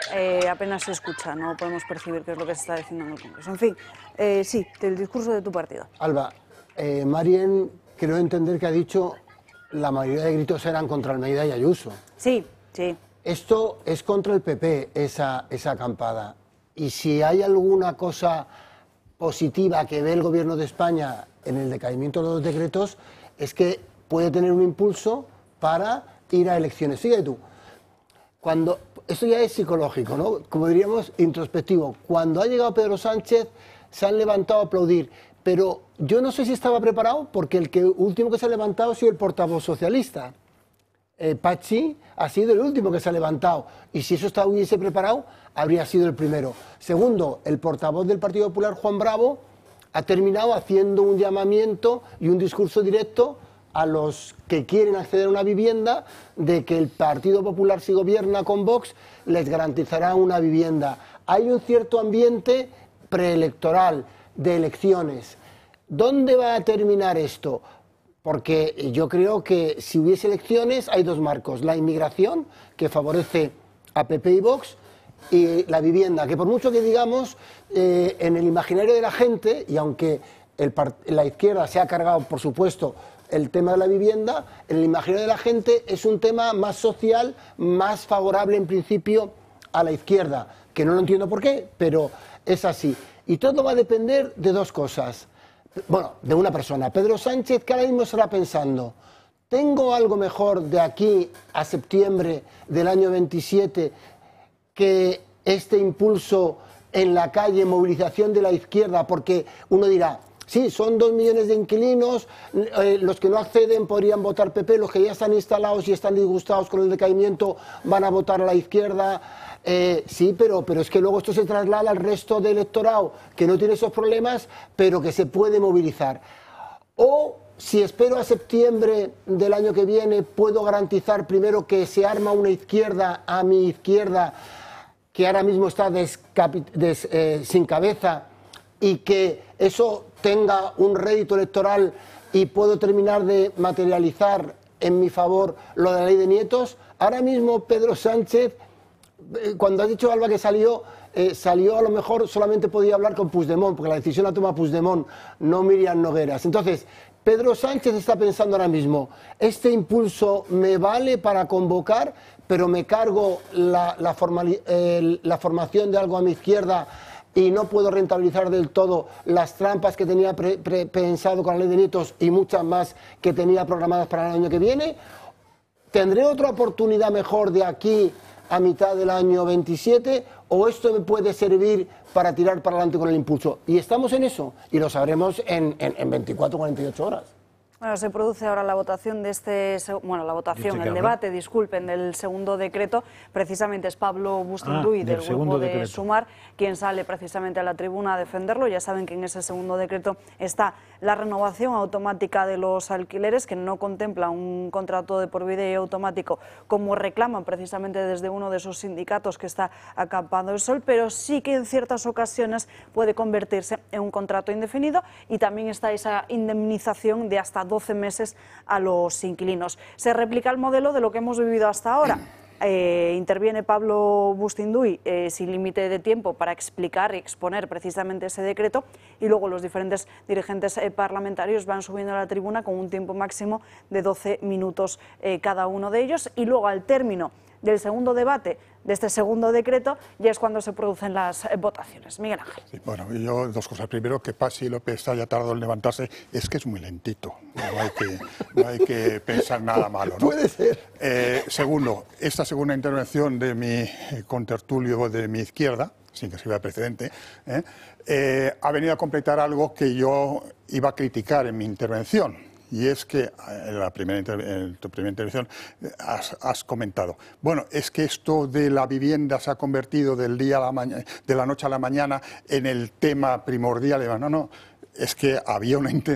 apenas se escucha, no podemos percibir qué es lo que se está diciendo en el Congreso. En fin, sí, del discurso de tu partido. Alba, Marien, creo entender que ha dicho la mayoría de gritos eran contra Almeida y Ayuso. Sí, sí. Esto es contra el PP, esa acampada. Y si hay alguna cosa positiva que ve el Gobierno de España en el decaimiento de los decretos, es que puede tener un impulso para ir a elecciones. Fíjate tú, esto ya es psicológico, ¿no? Como diríamos, introspectivo. Cuando ha llegado Pedro Sánchez, se han levantado a aplaudir. Pero yo no sé si estaba preparado, porque último que se ha levantado ha sido el portavoz socialista. Pachi ha sido el último que se ha levantado. Y si eso hubiese preparado, habría sido el primero. Segundo, el portavoz del Partido Popular, Juan Bravo, ha terminado haciendo un llamamiento y un discurso directo a los que quieren acceder a una vivienda, de que el Partido Popular, si gobierna con Vox, les garantizará una vivienda. Hay un cierto ambiente preelectoral, de elecciones. ¿Dónde va a terminar esto? Porque yo creo que si hubiese elecciones hay dos marcos: la inmigración, que favorece a PP y Vox, y la vivienda, que por mucho que digamos, en el imaginario de la gente, y aunque la izquierda se ha cargado, por supuesto, el tema de la vivienda, en el imaginario de la gente es un tema más social, más favorable en principio a la izquierda, que no lo entiendo por qué, pero es así. Y todo va a depender de dos cosas. Bueno, de una persona, Pedro Sánchez, que ahora mismo estará pensando: ¿tengo algo mejor de aquí a septiembre del año 27 que este impulso en la calle, movilización de la izquierda? Porque uno dirá, sí, son 2 millones de inquilinos, los que no acceden podrían votar PP, los que ya están instalados y están disgustados con el decaimiento van a votar a la izquierda. Sí, pero es que luego esto se traslada al resto del electorado que no tiene esos problemas, pero que se puede movilizar. O si espero a septiembre del año que viene, puedo garantizar primero que se arma una izquierda a mi izquierda, que ahora mismo está sin cabeza, y que eso tenga un rédito electoral y puedo terminar de materializar en mi favor lo de la ley de nietos. Ahora mismo Pedro Sánchez, cuando has dicho, Alba, que salió a lo mejor solamente podía hablar con Puigdemont, porque la decisión la toma Puigdemont, no Míriam Nogueras. Entonces, Pedro Sánchez está pensando ahora mismo: este impulso me vale para convocar, pero me cargo la formación de algo a mi izquierda y no puedo rentabilizar del todo las trampas que tenía pensado con la ley de nietos y muchas más que tenía programadas para el año que viene. ¿Tendré otra oportunidad mejor de aquí a mitad del año 27, o esto me puede servir para tirar para adelante con el impulso? Y estamos en eso, y lo sabremos en 24 o 48 horas. Bueno, se produce ahora la votación de el debate, disculpen, del segundo decreto. Precisamente es Pablo Bustinduy, del grupo de Sumar, quien sale precisamente a la tribuna a defenderlo. Ya saben que en ese segundo decreto está la renovación automática de los alquileres, que no contempla un contrato de por vida y automático, como reclaman precisamente desde uno de esos sindicatos que está acampando el sol, pero sí que en ciertas ocasiones puede convertirse en un contrato indefinido, y también está esa indemnización de hasta 12 meses a los inquilinos. Se replica el modelo de lo que hemos vivido hasta ahora. Interviene Pablo Bustinduy sin límite de tiempo para explicar y exponer precisamente ese decreto, y luego los diferentes dirigentes parlamentarios van subiendo a la tribuna con un tiempo máximo de 12 minutos cada uno de ellos, y luego al término del segundo debate de este segundo decreto ya es cuando se producen las votaciones. Miguel Ángel. Sí, bueno, yo dos cosas. Primero, que Pachi López haya tardado en levantarse, es que es muy lentito. No hay que pensar nada malo, ¿no? Puede ser. Segundo, esta segunda intervención de mi contertulio de mi izquierda, sin que sirva precedente, ha venido a completar algo que yo iba a criticar en mi intervención. Y es que en tu primera intervención has comentado, bueno, es que esto de la vivienda se ha convertido de la noche a la mañana en el tema primordial. No, es que había una intención